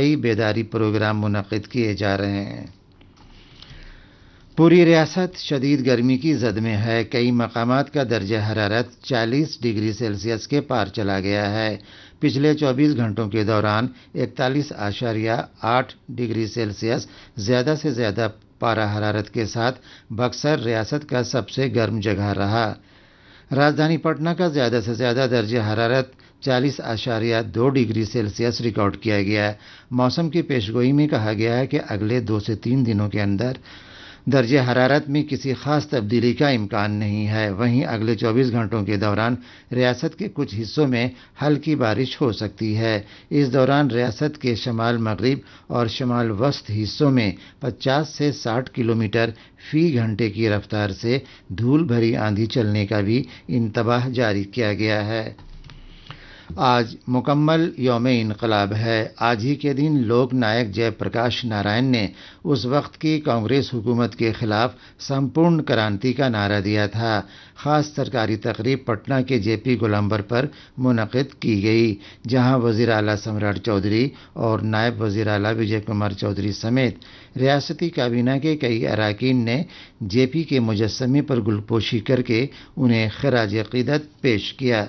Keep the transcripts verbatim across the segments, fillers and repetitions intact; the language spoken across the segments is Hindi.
कई बेदारी प्रोग्राम मुनक्किद किए जा रहे हैं। पूरी रियासत शदीद गर्मी की जद में है। कई मकामात का दर्जा हरारत चालीस डिग्री सेल्सियस के पार चला गया है। पिछले चौबीस घंटों के दौरान इकतालीस आशारिया आठ डिग्री सेल्सियस ज़्यादा से ज़्यादा पारा हरारत के साथ बक्सर रियासत का सबसे गर्म जगह रहा। राजधानी पटना का ज़्यादा से ज़्यादा दर्जा हरारत चालीस आशारिया दो डिग्री सेल्सियस रिकॉर्ड किया गया। मौसम की पेशगोई में कहा गया है कि अगले दो से तीन दिनों के अंदर दर्जे हरारत में किसी खास तब्दीली का इम्कान नहीं है। वहीं अगले चौबीस घंटों के दौरान रियासत के कुछ हिस्सों में हल्की बारिश हो सकती है। इस दौरान रियासत के शमाल मगरिब और शमाल वस्त हिस्सों में पचास से साठ किलोमीटर फी घंटे की रफ्तार से धूल भरी आंधी चलने का भी इंतबाह जारी किया गया है। आज मुकम्मल यौम इनकलाब है। आज ही के दिन लोक नायक जयप्रकाश नारायण ने उस वक्त की कांग्रेस हुकूमत के खिलाफ संपूर्ण क्रांति का नारा दिया था। खास सरकारी तकरीब पटना के जेपी गोलंबर पर मुनक़िद की गई, जहां वज़ीर आला सम्राट चौधरी और नायब वज़ीर आला विजय कुमार चौधरी समेत रियासती काबीना के कई अरकान ने जेपी के मुजस्समे पर गुलपोशी करके उन्हें खिराज अक़ीदत पेश किया।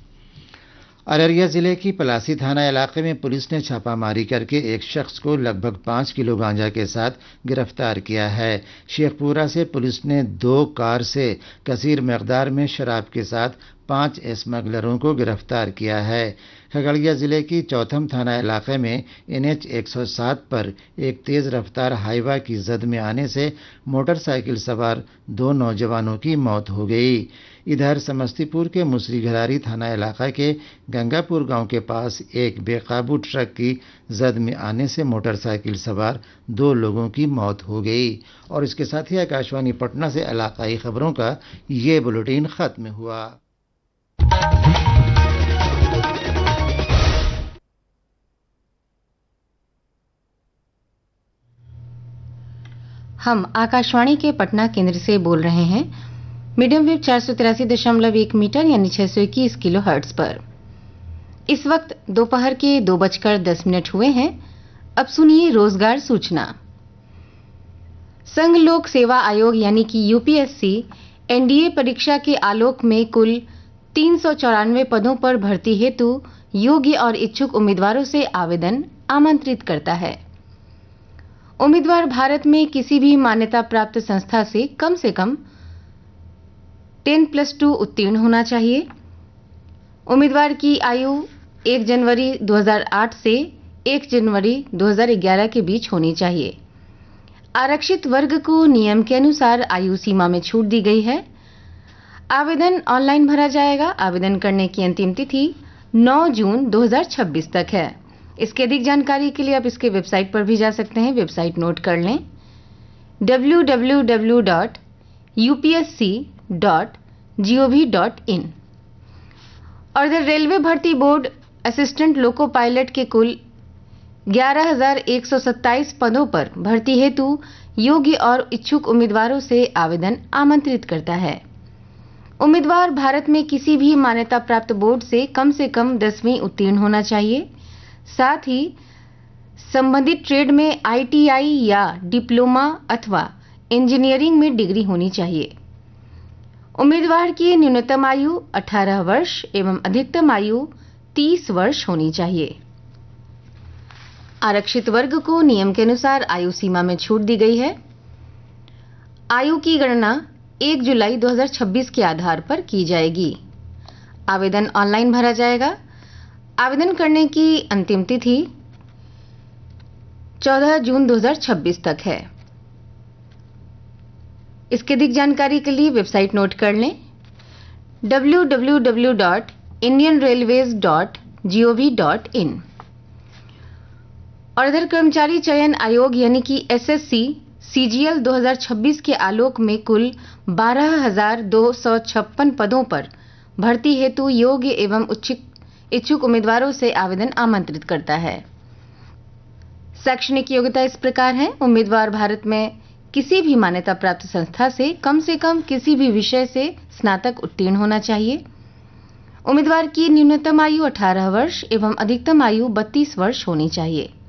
अररिया जिले की पलासी थाना इलाके में पुलिस ने छापामारी करके एक शख्स को लगभग पाँच किलो गांजा के साथ गिरफ्तार किया है। शेखपुरा से पुलिस ने दो कार से कसीर मकदार में शराब के साथ पांच स्मगलरों को गिरफ्तार किया है। खगड़िया जिले की चौथम थाना इलाके में एन एच एक सौ सात पर एक तेज़ रफ्तार हाईवा की जद में आने से मोटरसाइकिल सवार दो नौजवानों की मौत हो गई। इधर समस्तीपुर के मुसरीघरारी थाना इलाका के गंगापुर गांव के पास एक बेकाबू ट्रक की जद में आने से मोटरसाइकिल सवार दो लोगों की मौत हो गई। और इसके साथ ही आकाशवाणी पटना से इलाकाई खबरों का ये बुलेटिन खत्म हुआ। हम आकाशवाणी के पटना केंद्र से बोल रहे हैं, मीडियम वेव चार सौ तिरासी दशमलव एक मीटर यानी छह सौ इक्कीस किलो हर्ट्ज पर। इस वक्त दोपहर के दो बजकर दस मिनट हुए हैं। अब सुनिए रोजगार सूचना। संघ लोक सेवा आयोग यानी कि यूपीएससी एनडीए परीक्षा के आलोक में कुल तीन सौ चौरानवे पदों पर भर्ती हेतु योग्य और इच्छुक उम्मीदवारों से आवेदन आमंत्रित करता है। उम्मीदवार भारत में किसी भी मान्यता प्राप्त संस्था से कम से कम टेन प्लस टू उत्तीर्ण होना चाहिए। उम्मीदवार की आयु एक जनवरी दो हज़ार आठ से एक जनवरी दो हज़ार ग्यारह के बीच होनी चाहिए। आरक्षित वर्ग को नियम के अनुसार आयु सीमा में छूट दी गई है। आवेदन ऑनलाइन भरा जाएगा। आवेदन करने की अंतिम तिथि नौ जून दो हज़ार छब्बीस तक है। इसकी अधिक जानकारी के लिए आप इसके वेबसाइट पर भी जा सकते हैं। वेबसाइट नोट कर लें, W W W dot U P S C dot G O V dot in. और इधर रेलवे भर्ती बोर्ड असिस्टेंट लोको पायलट के कुल ग्यारह हज़ार एक सौ सत्ताईस पदों पर भर्ती हेतु योग्य और इच्छुक उम्मीदवारों से आवेदन आमंत्रित करता है। उम्मीदवार भारत में किसी भी मान्यता प्राप्त बोर्ड से कम से कम दसवीं उत्तीर्ण होना चाहिए। साथ ही संबंधित ट्रेड में आई टी आई या डिप्लोमा अथवा इंजीनियरिंग में डिग्री होनी चाहिए। उम्मीदवार की न्यूनतम आयु अठारह वर्ष एवं अधिकतम आयु तीस वर्ष होनी चाहिए। आरक्षित वर्ग को नियम के अनुसार आयु सीमा में छूट दी गई है। आयु की गणना एक जुलाई दो हज़ार छब्बीस के आधार पर की जाएगी। आवेदन ऑनलाइन भरा जाएगा। आवेदन करने की अंतिम तिथि चौदह जून दो हज़ार छब्बीस तक है। इसकी अधिक जानकारी के लिए वेबसाइट नोट कर लें, W W W dot Indian railways dot G O V dot in. और इधर कर्मचारी चयन आयोग यानी कि एस एस सी सी जी एल दो हज़ार छब्बीस के आलोक में कुल बारह हज़ार दो सौ छप्पन पदों पर भर्ती हेतु योग्य एवं इच्छुक उम्मीदवारों से आवेदन आमंत्रित करता है। शैक्षणिक योग्यता इस प्रकार है। उम्मीदवार भारत में किसी भी मान्यता प्राप्त संस्था से कम से कम किसी भी विषय से स्नातक उत्तीर्ण होना चाहिए। उम्मीदवार की न्यूनतम आयु अठारह वर्ष एवं अधिकतम आयु बत्तीस वर्ष होनी चाहिए।